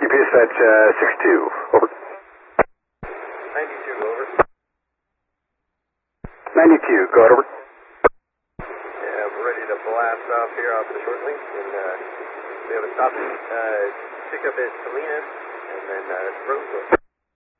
GPS at 62, over. 92, over. 92, go ahead, over. Yeah, we're ready to blast off here off the short link, and we have a stop pick up at Salinas, and then Roseville.